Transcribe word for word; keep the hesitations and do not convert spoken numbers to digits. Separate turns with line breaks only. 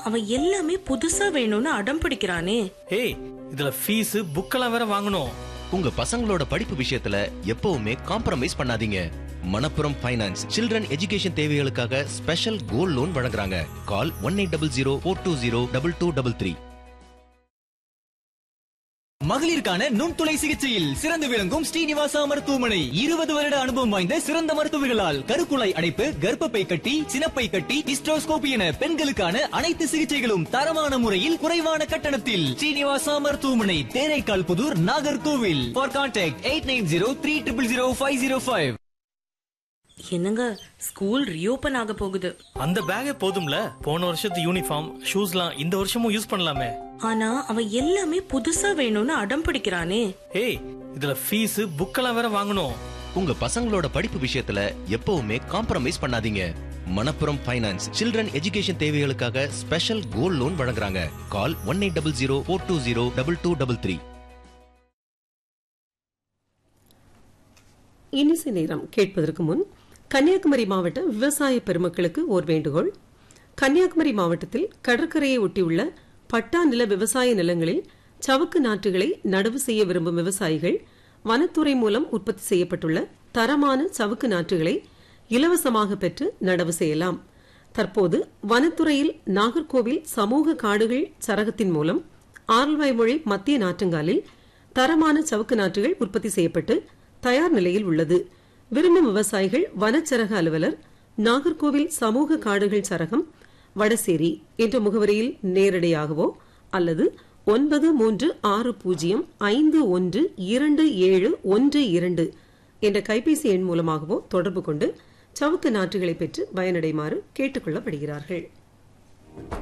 அவன் எல்லாமே புதுசா வேணும்னு அடம் பிடிக்கிறானே.
ஏய், இதுல ஃபீஸ் புக்கெல்லாம் வேற வாங்கணும்.
உங்க பசங்களோட படிப்பு விஷயத்துல எப்பவுமே காம்ப்ரமைஸ் பண்ணாதீங்க. மணப்புரம் ஃபைனான்ஸ் சில்ட்ரன் எஜுகேஷன் தேவைகளுக்காக ஸ்பெஷல் கோல்ட் லோன் வழங்குறாங்க. கால் one eight double zero four two zero double two double three.
மகளிருக்கான நுண்துளை சிகிச்சையில் சிறந்து விளங்கும் ஸ்ரீனிவாசா மருத்துவமனை இருபது வருட அனுபவம் வாய்ந்த சிறந்த மருத்துவர்களால் கருக்குழாய் அடைப்பு, கர்ப்பப்பை கட்டி, சினப்பை கட்டி, ஹிஸ்டோஸ்கோபி என பெண்களுக்கான அனைத்து சிகிச்சைகளும் தரமான முறையில் குறைவான கட்டணத்தில். ஸ்ரீனிவாசா மருத்துவமனை, Theraikkal Pudur, Nagercoil. For contact eight nine zero three triple zero five zero five.
என்னங்க, ஸ்கூல் ரீஓபன் ஆக போகுது.
அந்த பேக்கே போதும்ல, போன வருஷத்து யூனிஃபார்ம் ஷூஸ்லாம் இந்த வருஷமும் யூஸ் பண்ணலாமே.
ஆனா அவன் எல்லாமே புதுசா வேணும்னு அடம் பிடிக்கிறானே.
ஏய், இதுல ஃபீஸ் புக்கெல்லாம் வேற வாங்கணும்.
உங்க பசங்களோட படிப்பு விஷயத்துல எப்பவுமே காம்ப்ரமைஸ் பண்ணாதீங்க. மணப்புரம் ஃபைனான்ஸ் சில்ட்ரன் எஜுகேஷன் தேவைகளுக்காக ஸ்பெஷல் கோல்ட் லோன் வழங்குறாங்க. கால் one eight double zero four two zero double two double three.
இனிசை நேரம் கேட்பதற்கு முன் கன்னியாகுமரி மாவட்ட விவசாய பெருமக்களுக்கு ஓர் வேண்டுகோள். கன்னியாகுமரி மாவட்டத்தில் கடற்கரையை ஒட்டியுள்ள பட்டா நில விவசாய நிலங்களில் சவுக்கு நாற்றுகளை நடவு செய்ய விரும்பும் விவசாயிகள் வனத்துறை மூலம் உற்பத்தி செய்யப்பட்டுள்ள தரமான சவுக்கு நாற்றுகளை இலவசமாக பெற்று நடவு செய்யலாம். தற்போது வனத்துறையில் நாகர்கோவில் சமூக காடுகள் சரகத்தின் மூலம் ஆரல்வாய்மொழி மத்திய நாற்றங்காலில் தரமான சவுக்கு நாற்றுகள் உற்பத்தி செய்யப்பட்டு தயார் நிலையில் உள்ளது. விரும்பும் விவசாயிகள் வனச்சரக அலுவலர், நாகர்கோவில் சமூக காடுகள் சரகம், வடசேரி என்ற முகவரியில் நேரடியாகவோ அல்லது ஒன்பது மூன்று ஆறு பூஜ்ஜியம் ஐந்து ஒன்று இரண்டு ஏழு ஒன்று இரண்டு என்ற கைபேசி எண் மூலமாகவோ தொடர்பு கொண்டு சவுக்கு நாற்றுகளை பெற்று பயனடைமாறு கேட்டுக் கொள்ளப்படுகிறார்கள்.